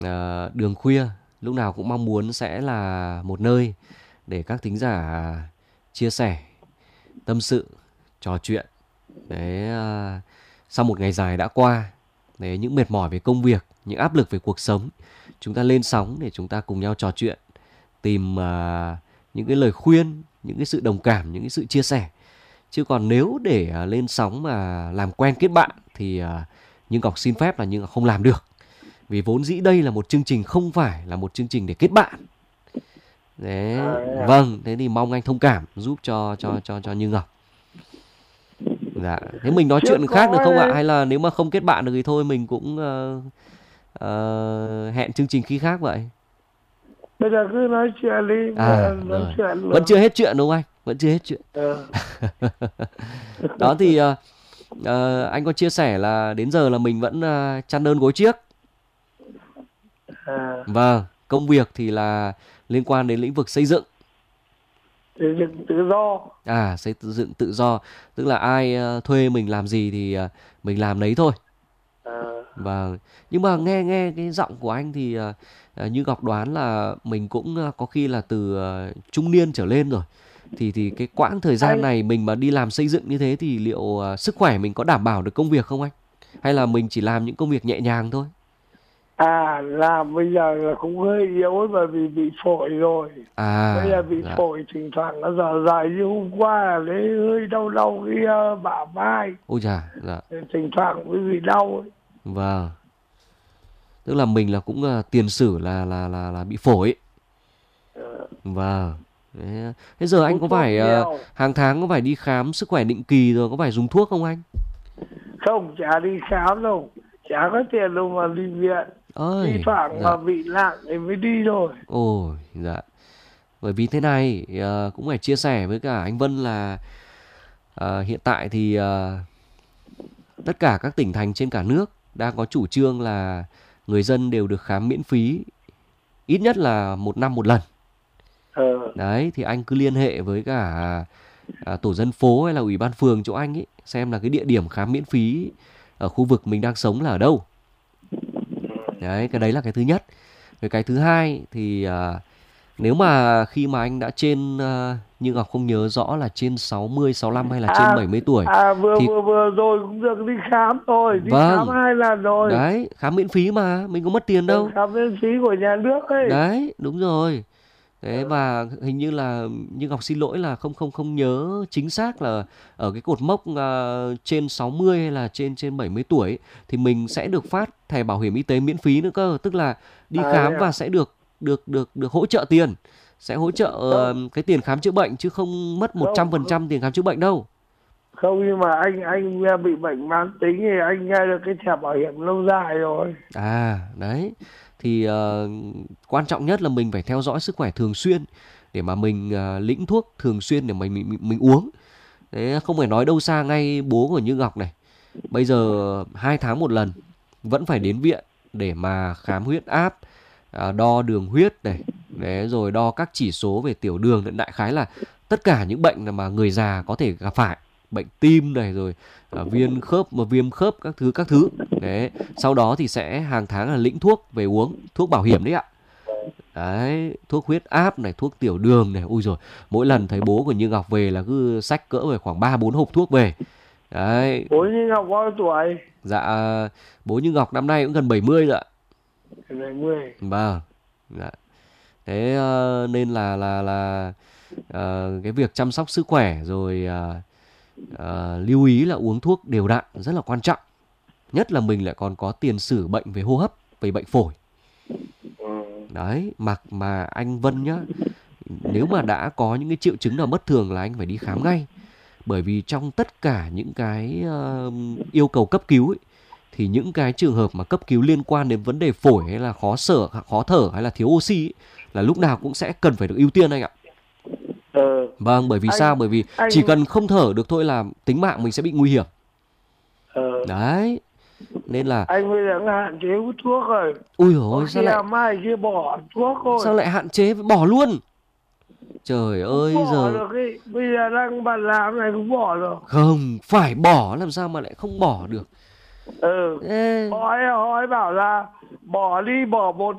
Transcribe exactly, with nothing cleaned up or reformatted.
ờ, Đường Khuya lúc nào cũng mong muốn sẽ là một nơi để các thính giả chia sẻ, tâm sự, trò chuyện. Đấy, ờ, sau một ngày dài đã qua, đấy, những mệt mỏi về công việc, những áp lực về cuộc sống, chúng ta lên sóng để chúng ta cùng nhau trò chuyện, tìm ờ, những cái lời khuyên, những cái sự đồng cảm, những cái sự chia sẻ. Chứ còn nếu để ờ, lên sóng mà làm quen kết bạn thì ờ, Như Ngọc xin phép là Như Ngọc không làm được. Vì vốn dĩ đây là một chương trình, không phải là một chương trình để kết bạn. À, Đấy, thế à? vâng, thế thì mong anh thông cảm giúp cho cho cho cho Như Ngọc. Dạ, thế mình nói Chưa chuyện khác có được không ạ? ấy. Hay là nếu mà không kết bạn được thì thôi mình cũng ờ, ờ, hẹn chương trình khi khác vậy. Bây giờ cứ nói chuyện đi, bây À, giờ nói rồi. chuyện Vẫn được. chưa hết chuyện đúng không anh? Vẫn chưa hết chuyện. Ờ. Đó thì ờ, ờ, anh có chia sẻ là đến giờ là mình vẫn ờ, chăn đơn gối chiếc. À, Vâng, công việc thì là liên quan đến lĩnh vực xây dựng. thì dựng tự do. À, xây dựng tự do, tức là ai ờ, thuê mình làm gì thì ờ, mình làm đấy thôi. À, Vâng, nhưng mà nghe nghe cái giọng của anh thì ờ, ờ, Như Ngọc đoán là mình cũng ờ, có khi là từ ờ, trung niên trở lên rồi. Thì thì cái quãng thời gian anh này mình mà đi làm xây dựng như thế thì liệu ờ, sức khỏe mình có đảm bảo được công việc không anh? Hay là mình chỉ làm những công việc nhẹ nhàng thôi? à làm bây giờ là cũng hơi yếu ấy, bởi vì bị phổi rồi. Bây À, giờ bị dạ. phổi thỉnh thoảng nó dở dài, như hôm qua là lấy hơi đau đau cái uh, bả vai, Ôi chà, dạ. thỉnh thoảng mới bị đau ấy. Vâng. Tức là mình là cũng ờ, tiền sử là là là là bị phổi ấy. Ờ, Vâng. Đấy. Thế giờ anh hút có thuốc phải ờ, nhiều. hàng tháng có phải đi khám sức khỏe định kỳ rồi có phải dùng thuốc không anh? Không, chả đi khám đâu, chả có tiền đâu mà đi viện. Thi Ơi, thoảng dạ. mà bị nặng thì mới đi thôi. Ôi, dạ. Bởi vì thế này ờ, cũng phải chia sẻ với cả anh Vân là ờ, hiện tại thì ờ, tất cả các tỉnh thành trên cả nước đang có chủ trương là người dân đều được khám miễn phí ít nhất là một năm một lần. Ờ. Đấy, thì anh cứ liên hệ với cả à, tổ dân phố hay là ủy ban phường chỗ anh ấy xem là cái địa điểm khám miễn phí ở khu vực mình đang sống là ở đâu. Đấy, cái đấy là cái thứ nhất. Rồi cái thứ hai thì à, nếu mà khi mà anh đã trên à, như Ngọc không nhớ rõ là trên sáu mươi, sáu lăm hay là trên À, bảy mươi tuổi à vừa thì vừa vừa rồi cũng được đi khám rồi, đi khám vâng, hai lần rồi. đấy, khám miễn phí mà, mình có mất tiền Được đâu. khám miễn phí của nhà nước ấy. Đấy, đúng rồi. Thế Ờ. và hình như là như Ngọc xin lỗi là không không không nhớ chính xác là ở cái cột mốc à, trên sáu mươi hay là trên trên bảy mươi tuổi ấy, thì mình sẽ được phát thẻ bảo hiểm y tế miễn phí nữa cơ, tức là đi À thế khám và à? sẽ được được được được hỗ trợ tiền, sẽ hỗ trợ ờ, Không, cái tiền khám chữa bệnh chứ không mất một trăm không, phần không, trăm tiền khám chữa bệnh đâu. không, nhưng mà anh anh à, bị bệnh mãn tính thì anh nghe được cái thẻ bảo hiểm lâu dài rồi. À, đấy. Thì ờ, quan trọng nhất là mình phải theo dõi sức khỏe thường xuyên để mà mình ờ, lĩnh thuốc thường xuyên để mình mình mình, mình uống. Đấy, không phải nói đâu xa, ngay bố của Như Ngọc này bây giờ hai tháng một lần vẫn phải đến viện để mà khám huyết áp, à, đo đường huyết này, đấy, rồi đo các chỉ số về tiểu đường, đại khái là tất cả những bệnh mà người già có thể gặp phải, bệnh tim này, rồi à, viêm khớp mà viêm khớp các thứ các thứ. Đấy, sau đó thì sẽ hàng tháng là lĩnh thuốc về uống, thuốc bảo hiểm đấy ạ. Đấy, thuốc huyết áp này, thuốc tiểu đường này, ui rồi mỗi lần thấy bố của Như Ngọc về là cứ xách cỡ về khoảng ba bốn hộp thuốc về. Đấy, Bố như Ngọc bao nhiêu tuổi? dạ bố Như Ngọc năm nay cũng gần bảy mươi rồi ạ. Bảy mươi. Vâng, dạ. Thế ờ, nên là là là ờ, cái việc chăm sóc sức khỏe rồi ờ, ờ, lưu ý là uống thuốc đều đặn rất là quan trọng. Nhất là mình lại còn có tiền sử bệnh về hô hấp, về bệnh phổi. Ừ. Đấy, mặc mà anh Vân nhá, nếu mà đã có những cái triệu chứng nào bất thường là anh phải đi khám ngay. Bởi vì trong tất cả những cái ờ, yêu cầu cấp cứu ấy, thì những cái trường hợp mà cấp cứu liên quan đến vấn đề phổi hay là khó sở, khó thở hay là thiếu oxy ấy, là lúc nào cũng sẽ cần phải được ưu tiên anh ạ. Ờ. Vâng, bởi vì sao? anh Bởi vì chỉ anh cần không thở được thôi là tính mạng mình sẽ bị nguy hiểm. ờ Đấy, nên là anh bây giờ cũng hạn chế hút thuốc rồi. ui Có dồi khi sao lại là mai kia bỏ thuốc thôi. sao lại hạn chế bỏ luôn. Trời Không ơi bỏ giờ được ấy, bây giờ đang bạn làm này không bỏ được. không phải bỏ làm sao mà lại không bỏ được. Ừ. Ê, hỏi hỏi bảo là bỏ đi, bỏ một